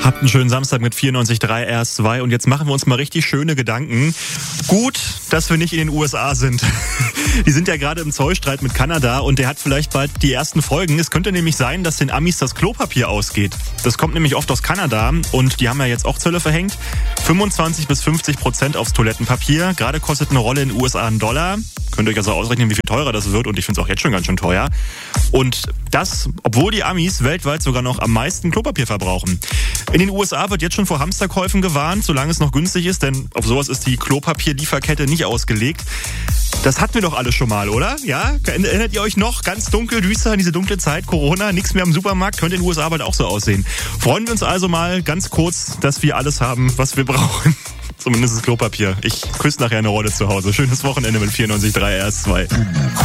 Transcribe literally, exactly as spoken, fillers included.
Habt einen schönen Samstag mit vierundneunzig Komma drei R S zwei und jetzt machen wir uns mal richtig schöne Gedanken. Gut, dass wir nicht in den U S A sind. Die sind ja gerade im Zollstreit mit Kanada und der hat vielleicht bald die ersten Folgen. Es könnte nämlich sein, dass den Amis das Klopapier ausgeht. Das kommt nämlich oft aus Kanada und die haben ja jetzt auch Zölle verhängt. fünfundzwanzig bis fünfzig Prozent aufs Toilettenpapier. Gerade kostet eine Rolle in den U S A einen Dollar. Könnt ihr euch also ausrechnen, wie viel teurer das wird und ich finde es auch jetzt schon ganz schön teuer. Und das, obwohl die Amis weltweit sogar noch am meisten Klopapier verbrauchen. In den U S A wird jetzt schon vor Hamsterkäufen gewarnt, solange es noch günstig ist, denn auf sowas ist die Klopapierlieferkette nicht ausgelegt. Das hatten wir doch alle schon mal, oder? Ja? Erinnert ihr euch noch? Ganz dunkel, düster in diese dunkle Zeit, Corona, nichts mehr am Supermarkt, könnte in den U S A bald auch so aussehen. Freuen wir uns also mal ganz kurz, dass wir alles haben, was wir brauchen. Zumindest das Klopapier. Ich küsse nachher eine Rolle zu Hause. Schönes Wochenende mit vierundneunzig Komma drei R S zwei.